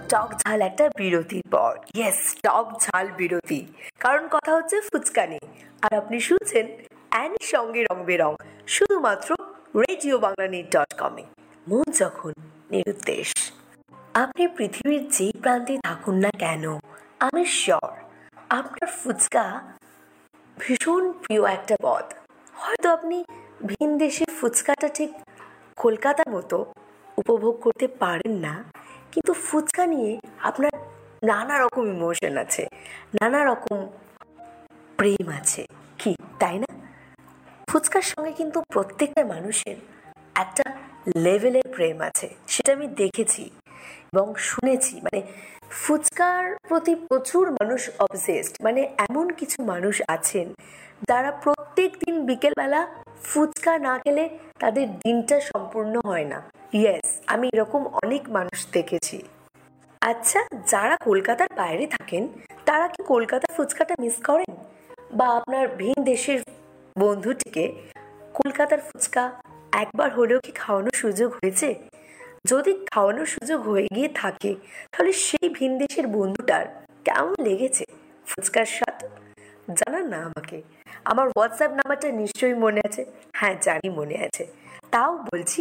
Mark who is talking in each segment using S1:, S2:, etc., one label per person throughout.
S1: টক ঝাল একটা বিরতির পর। ইয়েস, টক ঝাল বিরতি, কারণ কথা হচ্ছে ফুচকা নিয়ে। আর আপনি শুনছেন অ্যানির সঙ্গে রং বেরং, শুধুমাত্র radiobanglani.com-এ। মন যখন নিরুদ্দেশ। আপনি পৃথিবীর যেই প্রান্তে থাকুন না কেন, আমি শিওর আপনার ফুচকা ভীষণ প্রিয় একটা পদ। হয়তো আপনি ভিন দেশের ফুচকাটা ঠিক কলকাতার মতো উপভোগ করতে পারেন না, কিন্তু ফুচকা নিয়ে আপনার নানা রকম ইমোশন আছে, নানা রকম প্রেম আছে, কি তাই না? ফুচকার সঙ্গে কিন্তু প্রত্যেকটা মানুষের একটা লেভেলের প্রেম আছে, সেটা আমি দেখেছি এবং শুনেছি। মানে ফুচকার প্রতি প্রচুর মানুষ অবসেসড, মানে এমন কিছু মানুষ আছেন যারা প্রত্যেক দিন বিকেলবেলা ফুচকা না খেলে তাদের দিনটা সম্পূর্ণ হয় না। ইয়েস, আমি এরকম অনেক মানুষ দেখেছি। আচ্ছা, যারা কলকাতার বাইরে থাকেন তারা কি কলকাতার ফুচকাটা মিস করেন? বা আপনার ভিন দেশের বন্ধুটিকে কলকাতার ফুচকা একবার হলেও কি খাওয়ানোর সুযোগ হয়েছে? যদি খাওয়ানোর সুযোগ হয়ে গিয়ে থাকে, তাহলে সেই ভিন দেশের বন্ধুটার কেমন লেগেছে ফুচকার স্বাদ জানান না আমাকে। আমার হোয়াটসঅ্যাপ নাম্বারটা নিশ্চয়ই মনে আছে। হ্যাঁ, জানি মনে আছে। তাও বলছি,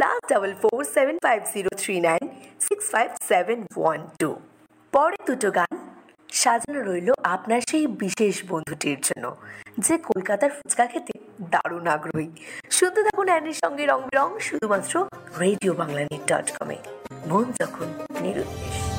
S1: +447503965712। পরে দুটো গান সাজানো রইল আপনার সেই বিশেষ বন্ধুটির জন্য, যে কলকাতার ফুচকা খেতে দারুণ আগ্রহী। শুনতে থাকুন অ্যানির সঙ্গে রং বেরং, শুধুমাত্র radiobanglani.com-এ। মন যখন নিরুদ্দেশ।